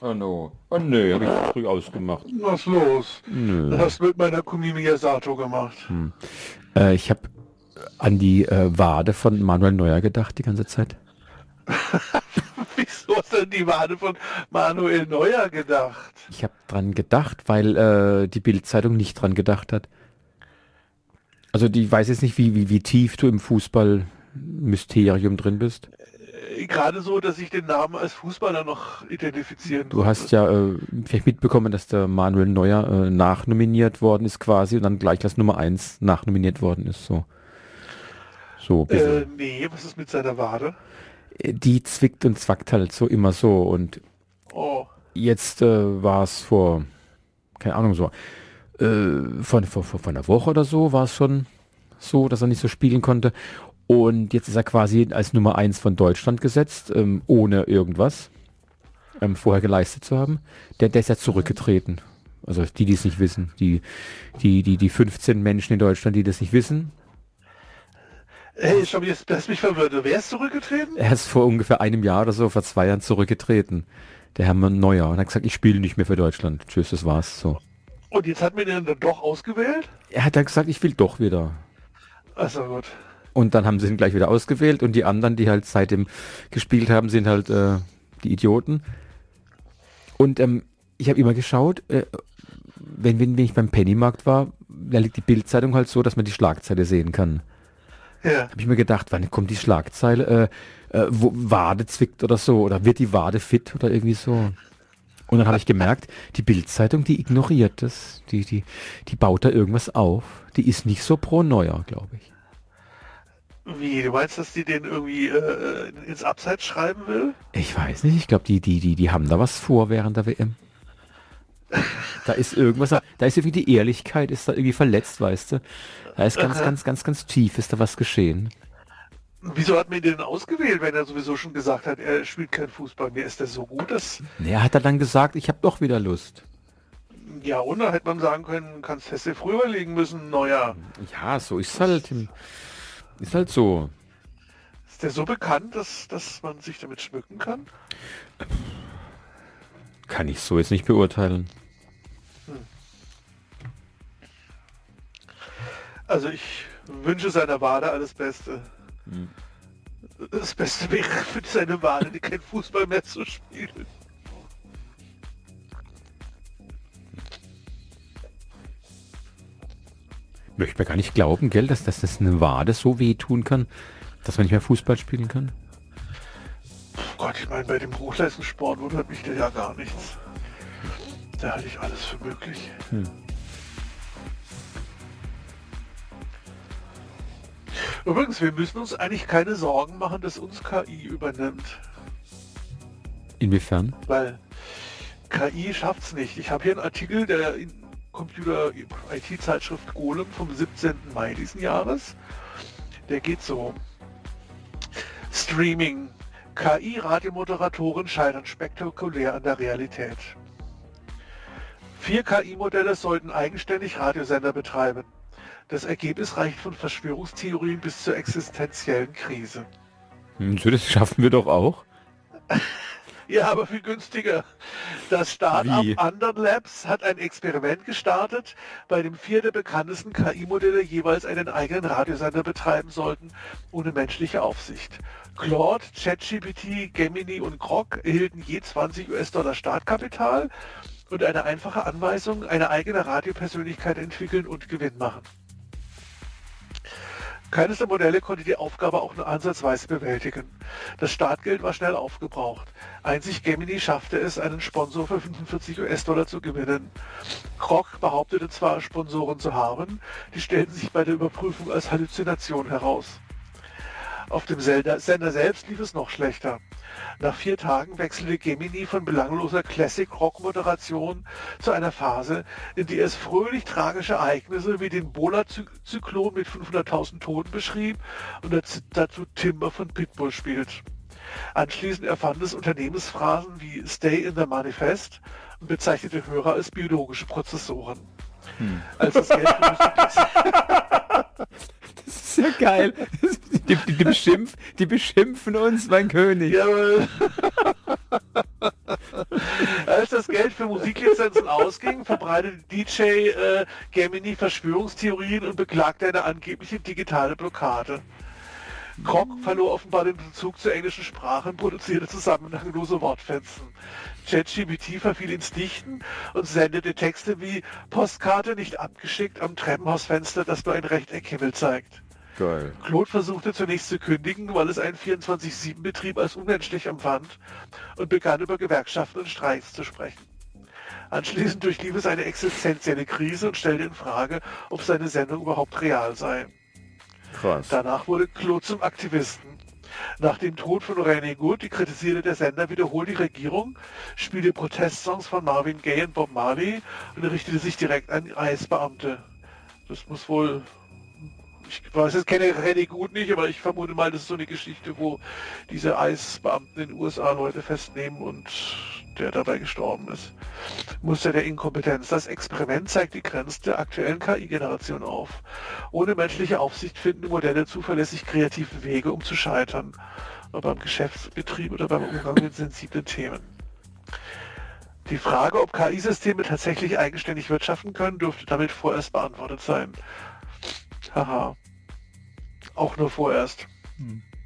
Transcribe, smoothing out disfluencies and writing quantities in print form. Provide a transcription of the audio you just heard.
Oh no. Oh nö, habe ich früh ausgemacht. Was los? Nö. Das hast du mit meiner Kumimi Yasato gemacht. Ich habe an die Wade von Manuel Neuer gedacht die ganze Zeit. Wieso hast du an die Wade von Manuel Neuer gedacht? Ich habe dran gedacht, weil die Bild-Zeitung nicht dran gedacht hat. Also die weiß jetzt nicht, wie tief du im Fußball-Mysterium drin bist. Gerade so, dass ich den Namen als Fußballer noch identifizieren Du hast konnte. ja vielleicht mitbekommen, dass der Manuel Neuer nachnominiert worden ist quasi und dann gleich als Nummer 1 nachnominiert worden ist. So ein bisschen. Nee, was ist mit seiner Wade? Die zwickt und zwackt halt so immer so und Oh, jetzt war es vor, keine Ahnung, so vor einer Woche oder so war es schon so, dass er nicht so spielen konnte. Und jetzt ist er quasi als Nummer 1 von Deutschland gesetzt, ohne irgendwas vorher geleistet zu haben. Der ist ja zurückgetreten. Also die es nicht wissen. Die 15 Menschen in Deutschland, die das nicht wissen. hey, schau, jetzt hast mich verwirrt. Wer ist zurückgetreten? Er ist vor ungefähr einem Jahr oder so, vor 2 Jahren zurückgetreten. Der Herr Neuer. Und hat gesagt, ich spiele nicht mehr für Deutschland. Tschüss, das war's. So. Und jetzt hat man ihn dann doch ausgewählt? Er hat dann gesagt, ich will doch wieder. Also gut. Und dann haben sie ihn gleich wieder ausgewählt und die anderen, die halt seitdem gespielt haben, sind halt die Idioten. Und ich habe immer geschaut, wenn ich beim Pennymarkt war, da liegt die Bildzeitung halt so, dass man die Schlagzeile sehen kann. Ja. Habe ich mir gedacht, wann kommt die Schlagzeile, wo Wade zwickt oder so, oder wird die Wade fit oder irgendwie so. Und dann habe ich gemerkt, die Bildzeitung, die ignoriert das, die baut da irgendwas auf. Die ist nicht so pro Neuer, glaube ich. Wie, du meinst, dass die den irgendwie ins Abseits schreiben will? Ich weiß nicht, ich glaube, die haben da was vor während der WM. Da ist irgendwas, da ist irgendwie die Ehrlichkeit, ist da irgendwie verletzt, weißt du. Da ist ganz tief, ist da was geschehen. Wieso hat man ihn denn ausgewählt, wenn er sowieso schon gesagt hat, er spielt kein Fußball mehr? Ist der so gut, dass... Nee, er hat dann gesagt, ich habe doch wieder Lust. Ja, und da hätte man sagen können, kannst Hesse früher legen müssen, neuer. Ja, so ist halt. Ist halt so. Ist der so bekannt, dass man sich damit schmücken kann? Kann ich so jetzt nicht beurteilen. Also ich wünsche seiner Wade alles Beste. Das Beste wäre für seine Wade, die kein Fußball mehr zu spielen. Möchte mir gar nicht glauben, gell, dass das eine Wade so wehtun kann, dass man nicht mehr Fußball spielen kann. Oh Gott, ich meine, bei dem Hochleistungssport wundert mich ja gar nichts. Da halte ich alles für möglich. Übrigens, wir müssen uns eigentlich keine Sorgen machen, dass uns KI übernimmt. Inwiefern? Weil KI schafft's nicht. Ich habe hier einen Artikel der Computer-IT-Zeitschrift Golem vom 17. Mai diesen Jahres. Der geht so. Streaming. KI-Radiomoderatoren scheitern spektakulär an der Realität. 4 KI-Modelle sollten eigenständig Radiosender betreiben. Das Ergebnis reicht von Verschwörungstheorien bis zur existenziellen Krise. So, das schaffen wir doch auch. Ja, aber viel günstiger. Das Startup Wie? Andon Labs hat ein Experiment gestartet, bei dem 4 der bekanntesten KI-Modelle jeweils einen eigenen Radiosender betreiben sollten, ohne menschliche Aufsicht. Claude, ChatGPT, Gemini und Grok erhielten je $20 Startkapital und eine einfache Anweisung, eine eigene Radiopersönlichkeit entwickeln und Gewinn machen. Keines der Modelle konnte die Aufgabe auch nur ansatzweise bewältigen. Das Startgeld war schnell aufgebraucht. Einzig Gemini schaffte es, einen Sponsor für $45 zu gewinnen. Grok behauptete zwar, Sponsoren zu haben, die stellten sich bei der Überprüfung als Halluzination heraus. Auf dem Sender selbst lief es noch schlechter. Nach 4 Tagen wechselte Gemini von belangloser Classic-Rock-Moderation zu einer Phase, in der es fröhlich tragische Ereignisse wie den Bola-Zyklon mit 500.000 Toten beschrieb und dazu Timber von Pitbull spielt. Anschließend erfand es Unternehmensphrasen wie Stay in the Manifest und bezeichnete Hörer als biologische Prozessoren. Als das Geld für Das ist ja geil. Die beschimpfen uns, mein König. Jawohl. Als das Geld für Musiklizenzen ausging, verbreitete DJ Gemini Verschwörungstheorien und beklagte eine angebliche digitale Blockade. Grok verlor offenbar den Bezug zur englischen Sprache und produzierte zusammenhanglose Wortfetzen. ChatGPT verfiel ins Dichten und sendete Texte wie Postkarte nicht abgeschickt am Treppenhausfenster, das nur ein Rechteckhimmel zeigt. Geil. Claude versuchte zunächst zu kündigen, weil es einen 24/7-Betrieb als unmenschlich empfand und begann über Gewerkschaften und Streiks zu sprechen. Anschließend durchlief es eine existenzielle Krise und stellte in Frage, ob seine Sendung überhaupt real sei. Krass. Danach wurde Claude zum Aktivisten. Nach dem Tod von René Good kritisierte der Sender wiederholt die Regierung, spielte Protestsongs von Marvin Gaye und Bob Marley und richtete sich direkt an ICE-Beamte. Das muss wohl... Ich weiß jetzt, kenne René Good nicht, aber ich vermute mal, das ist so eine Geschichte, wo diese ICE-Beamten in den USA Leute festnehmen und der dabei gestorben ist. Muster der Inkompetenz. Das Experiment zeigt die Grenzen der aktuellen KI-Generation auf. Ohne menschliche Aufsicht finden Modelle zuverlässig kreative Wege, um zu scheitern. Ob beim Geschäftsbetrieb oder beim Umgang mit sensiblen Themen. Die Frage, ob KI-Systeme tatsächlich eigenständig wirtschaften können, dürfte damit vorerst beantwortet sein. Haha. Auch nur vorerst.